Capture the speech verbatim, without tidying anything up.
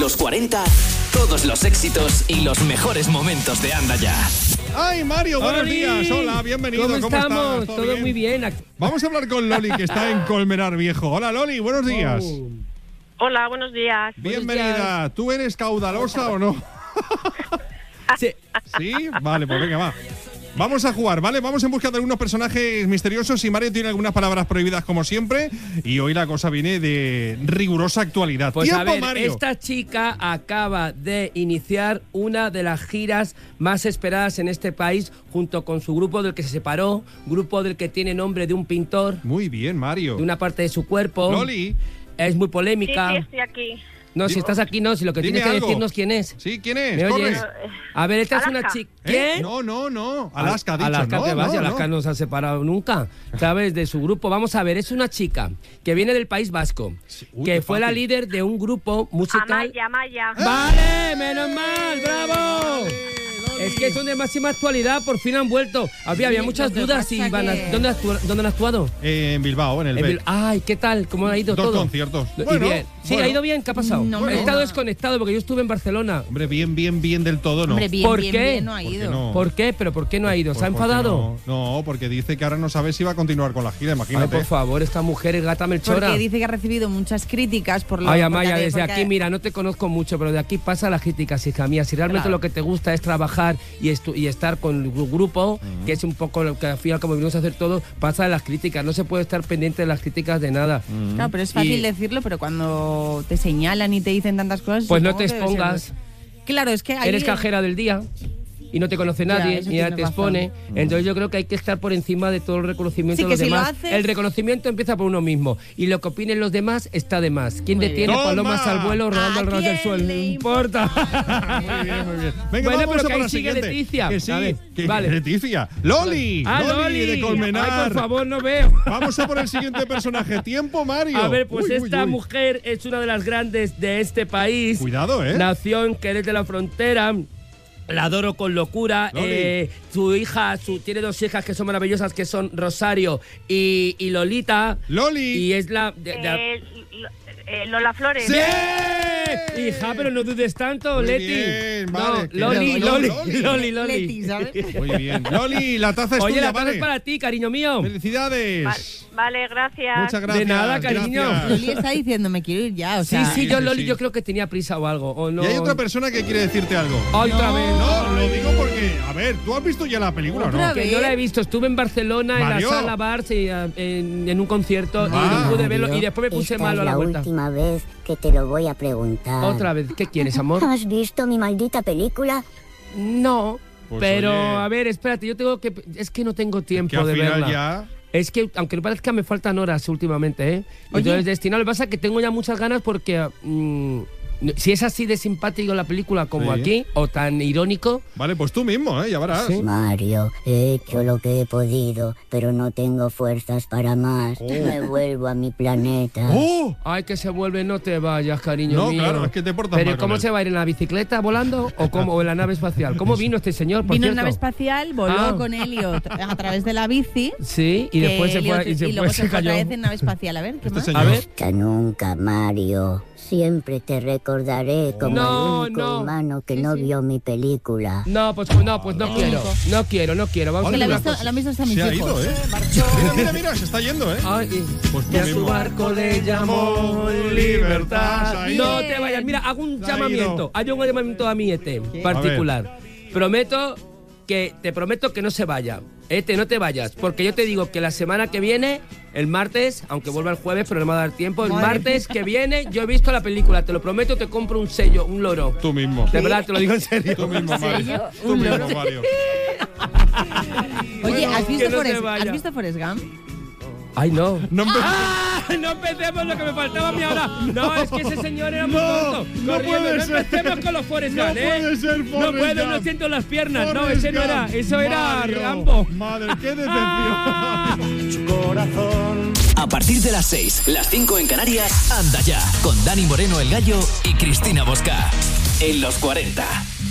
Los cuarenta, todos los éxitos y los mejores momentos de Anda Ya. ¡Ay, Mario! Buenos ¡Oli! días. Hola, bienvenido. ¿Cómo, ¿Cómo estamos? estás? ¿Todo, ¿Todo bien? Muy bien. Vamos a hablar con Loli, que está en Colmenar Viejo. Hola, Loli, buenos días. Oh. Hola, buenos días. Bienvenida. Buenos días. ¿Tú eres caudalosa o no? Sí. ¿Sí? Vale, pues venga, va. Vamos a jugar, ¿vale? Vamos en busca de algunos personajes misteriosos y Mario tiene algunas palabras prohibidas como siempre y hoy la cosa viene de rigurosa actualidad. Pues ¡Tiempo, a ver, Mario! esta chica acaba de iniciar una de las giras más esperadas en este país junto con su grupo del que se separó, grupo del que tiene nombre de un pintor, Muy bien, Mario. de una parte de su cuerpo. Loli. Es muy Sí, polémica. sí, estoy aquí. No, si estás aquí no, si lo que Dime tienes que algo. decirnos quién es. Sí, ¿quién es? ¿Me Corre. oyes? A ver, esta es una Alaska. chica. ¿Eh? ¿Quién? No, no, no. Alaska, ha dicho. Alaska, no, que vas, no, Alaska no. no se ha separado nunca, ¿sabes? De su grupo. Vamos a ver, es una chica que viene del País Vasco, Uy, que qué fue la fácil. líder de un grupo musical. Amaya, Amaya. ¡Vale! ¡Menos mal! ¡Bravo! Es que son de máxima actualidad, por fin han vuelto. Había, había muchas lo que dudas pasa y van a, que- ¿dónde, actúa- ¿dónde han actuado? Eh, en Bilbao, en el En B. Bil- Ay, ¿qué tal? ¿Cómo ha ido Dos todo? conciertos. Y Bueno, bien. Sí, bueno. ha ido bien. ¿Qué ha pasado? No, He hombre, estado no. desconectado porque yo estuve en Barcelona. Hombre, bien, bien, bien del todo, ¿no? Hombre, bien, ¿Por bien, qué? bien, no ha ¿Por qué ido. no? ¿Por qué? ¿Pero por qué no ha ido? Pues ¿Se ha porque enfadado? No, no, porque dice que ahora no sabe si va a continuar con la gira, Ay, imagínate. por favor, esta mujer es gata melchora. Porque dice que ha recibido muchas críticas por lo Ay, porque Amaya, había- desde porque- aquí, mira, no te conozco mucho, pero de aquí pasa las críticas, hija mía. Si realmente Claro. lo que te gusta es trabajar y, estu- y estar con el gru- grupo, que es un poco lo que al final, como venimos a hacer todo, pasa de las críticas. No se puede estar pendiente de las críticas de nada. Claro, pero es fácil Y- decirlo, pero cuando te señalan y te dicen tantas cosas... Pues no supongo te que debe ser- expongas. Claro, es que ahí... Eres cajera del día y no te conoce Ya, nadie, eso ni nadie tienes te razón. expone. Entonces yo creo que hay que estar por encima de todo el reconocimiento Sí, de que los si lo demás. haces- El reconocimiento empieza por uno mismo. Y lo que opinen los demás está de más. ¿Quién Muy detiene bien. palomas ¡Toma! al vuelo rodando ¿A al ras del quién suelo? No le importa. Muy bien, muy bien. Venga, Bueno, vamos pero a que por ahí la sigue siguiente. Leticia. Que sí, A ver, que- vale. Leticia. Loli. Ah, Loli, de Colmenar. Ay, por favor, no veo. Vamos a por el siguiente personaje. Tiempo, Mario. A ver, pues Uy, uy, esta uy. mujer es una de las grandes de este país. Cuidado, ¿eh? Nació en Jerez de la Frontera. La adoro con locura. Loli. Eh, su hija, su, tiene dos hijas que son maravillosas, que son Rosario y, y Lolita. Loli. Y es la... de- de- Eh, Lo- eh, Lola Flores. Sí. ¡Bien! Hija, pero no dudes tanto, Muy Leti. bien, no, vale, que- Loli, no, Loli, Loli. Loli, Loli. Leti, ¿sabes? Muy bien. Loli, la taza es Oye, tuya, la taza vale. es para ti, cariño mío. Felicidades. Va- Vale, gracias. Muchas gracias. De nada, cariño. gracias. Loli está diciendo, me quiero ir ya, o Sí, sea... sí, yo sí, Loli, sí. yo creo que tenía prisa o algo. O no. Y hay otra persona que quiere decirte algo. Ay, otra vez. No, lo digo porque, a ver, ¿tú has visto ya la película o no? Otra Que yo la he visto, estuve en Barcelona Mario. en la sala Bars y, eh, en, en un concierto Ah. y no pude verlo y después me puse Esta malo a es la la vuelta. última vez que te lo voy a preguntar. Otra vez, ¿qué quieres, amor? ¿Has visto mi maldita película? No, Pues pero oye. a ver, espérate, yo tengo que es que no tengo tiempo Que al de final verla. ya... Es que aunque no parezca me faltan horas últimamente, ¿eh? Oye. Entonces destinado, lo que pasa es que tengo ya muchas ganas porque mm, si es así de simpático la película como Sí. aquí o tan irónico, Vale, pues tú mismo, ¿eh? Ya verás. Sí. Mario, he hecho lo que he podido, pero no tengo fuerzas para más. Oh. Me vuelvo a mi planeta. ¡Oh! ay, que se vuelve, no te vayas, cariño No, mío. claro, es que te portas Pero mal ¿cómo con él. se va a ir en la bicicleta volando o cómo o en la nave espacial? ¿Cómo vino este señor, por Vino en cierto? nave espacial, voló Ah. con Elliot a través de la bici. Sí, y que después se Elliot- fue y, se, y fue, luego se se fue cayó. otra vez en nave espacial. A ver, ¿qué Este más? señor. A ver. Hasta nunca, Mario. Siempre te recordaré como No, el único no. humano que Sí, no sí. vio mi película. No, pues no, pues no El quiero. único. No quiero, no quiero. Vamos Que a la hacer han una visto, cosa. la han visto hasta mis Se ha hijos. ido, ¿eh? Mira, mira, mira, se está yendo, ¿eh? Ay, y- Pues tú y a su mismo. barco le llamó libertad. Se ha ido. No te vayas. Mira, hago un Se ha llamamiento. ido. Hay un llamamiento a mi Ete particular. Prometo que te prometo que no se vaya. Ete, no te vayas, porque yo te digo que la semana que viene, el martes, aunque vuelva el jueves, pero no me va a dar tiempo, el Madre martes que viene yo he visto la película, te lo prometo, te compro un sello, un loro. Tú mismo. De verdad, te lo digo en serio. Tú mismo, Mario. Tú Un mismo, loro. Mario. Oye, Bueno, ¿has que visto, no se Forrest, vaya. ¿has visto Forrest Gump? Ay, no. No empe- ¡Ah! No empecemos lo que me faltaba a mí ahora. No, es que ese señor era muy No, tonto. no Corriendo. puede no ser. empecemos con los Forrest No Gump, ¿eh? puede ser No Forrest puedo, no Gump. siento las piernas. no, Forrest ese no era. Gump. Eso era Mario. Rambo. Madre, qué decepción. A partir de las seis, las cinco en Canarias, Anda Ya, con Dani Moreno el Gallo y Cristina Bosca. En los cuarenta.